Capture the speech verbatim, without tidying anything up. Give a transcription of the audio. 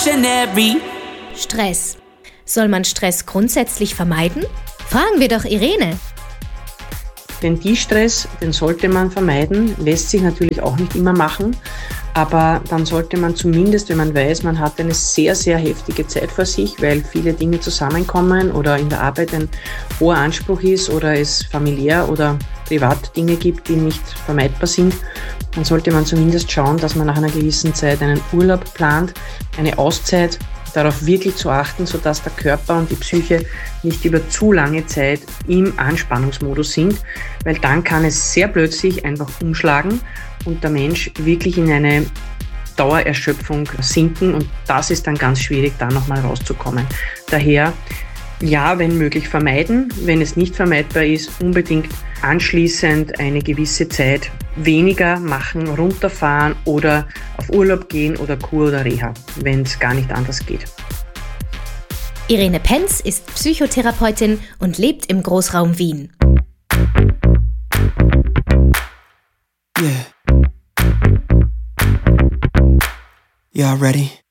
revolutionary. Stress. Soll man Stress grundsätzlich vermeiden? Fragen wir doch Irene. Den De-Stress, den sollte man vermeiden, lässt sich natürlich auch nicht immer machen, aber dann sollte man zumindest, wenn man weiß, man hat eine sehr, sehr heftige Zeit vor sich, weil viele Dinge zusammenkommen oder in der Arbeit ein hoher Anspruch ist oder es familiär oder privat Dinge gibt, die nicht vermeidbar sind, dann sollte man zumindest schauen, dass man nach einer gewissen Zeit einen Urlaub plant, eine Auszeit, darauf wirklich zu achten, sodass der Körper und die Psyche nicht über zu lange Zeit im Anspannungsmodus sind, weil dann kann es sehr plötzlich einfach umschlagen und der Mensch wirklich in eine Dauererschöpfung sinken und das ist dann ganz schwierig, da nochmal rauszukommen. Daher, ja, wenn möglich vermeiden, wenn es nicht vermeidbar ist, unbedingt anschließend eine gewisse Zeit weniger machen, runterfahren oder auf Urlaub gehen oder Kur oder Reha, wenn es gar nicht anders geht. Irene Penz ist Psychotherapeutin und lebt im Großraum Wien. Yeah. Yeah, ready?